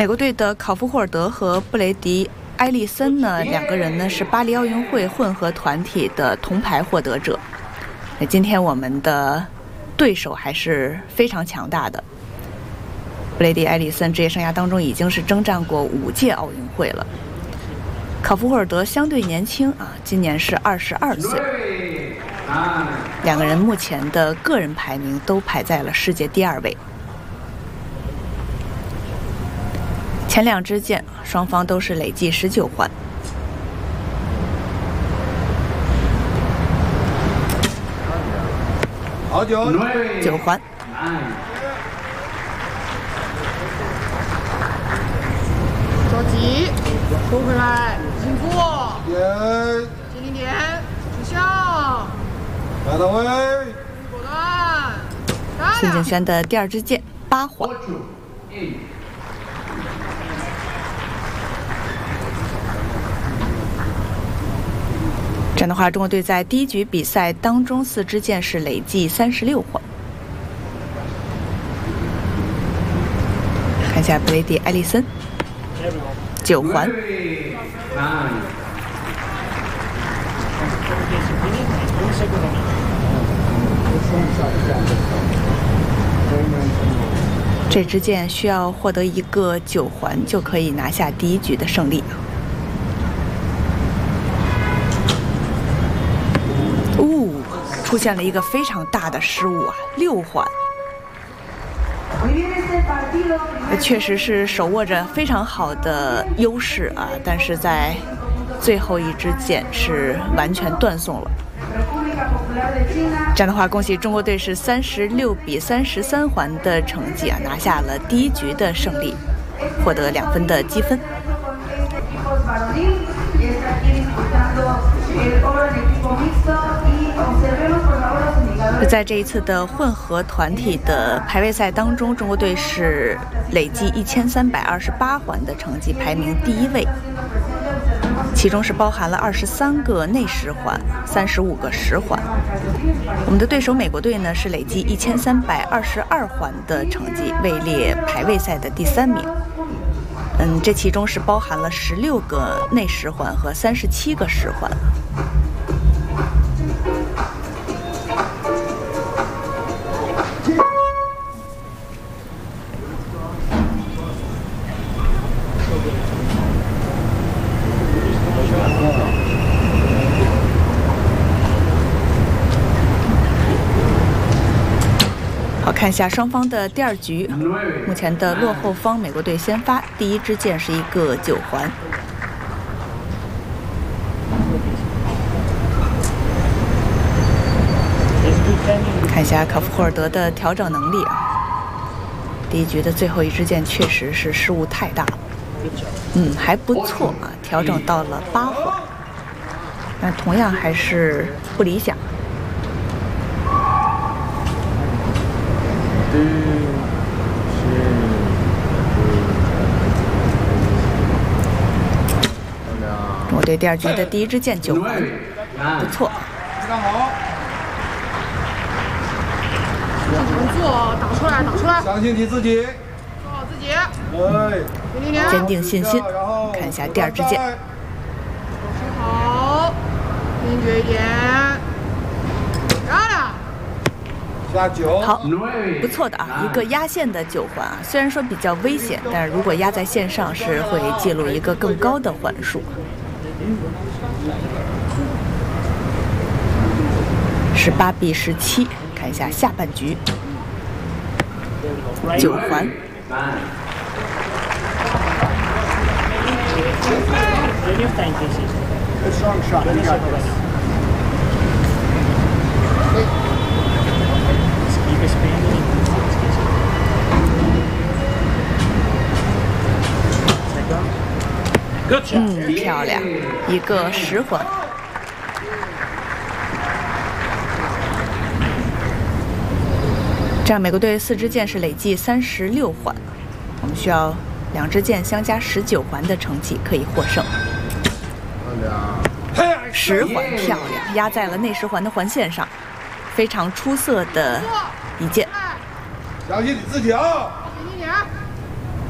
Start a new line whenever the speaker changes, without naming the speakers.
美国队的考夫霍尔德和布雷迪·埃利森呢，两个人呢是巴黎奥运会混合团体的铜牌获得者。那今天我们的对手还是非常强大的。布雷迪·埃利森职业生涯当中已经是征战过5届奥运会了。考夫霍尔德相对年轻啊，今年是22岁。两个人目前的个人排名都排在了世界第2位。前2支箭，双方都是累计19环。9环。
着急，收回来，进步，接近点，指向，
来到位，
果断。
孙景轩的第2支箭8环。这样的话，中国队在第1局比赛当中4支箭是累计36环。看一下布雷迪·埃利森，9环。这支箭需要获得一个9环，就可以拿下第1局的胜利。出现了一个非常大的失误啊，6环。确实是手握着非常好的优势啊，但是在最后一支箭是完全断送了。这样的话，恭喜中国队是36比33环的成绩啊，拿下了第1局的胜利，获得2分的积分。在这一次的混合团体的排位赛当中，中国队是累计1328环的成绩，排名第1位，其中是包含了23个内10环，35个10环。我们的对手美国队呢是累计1322环的成绩，位列排位赛的第3名。这其中是包含了16个内10环和37个10环。看一下双方的第2局，目前的落后方美国队先发，第1支箭是一个9环。看一下考夫霍尔德的调整能力啊，第1局的最后一支箭确实是失误太大了，还不错啊，调整到了8环，但同样还是不理想。中国队第2局的第1支箭9环，不错。
非常好。做，打出来，打出来。
相信你自己，
做好自己。
对，
坚定信心。看一下第2支箭。
收好，坚决一点。漂亮。
下9。
好，不错的啊，一个压线的9环啊，虽然说比较危险，但是如果压在线上是会记录一个更高的环数。18比17，看一下下半局9环。漂亮，一个10环。这样美国队4支箭是累计36环，我们需要2支箭相加19环的成绩可以获胜。10环漂亮，压在了内10环的环线上，非常出色的一箭。
相信你自己啊！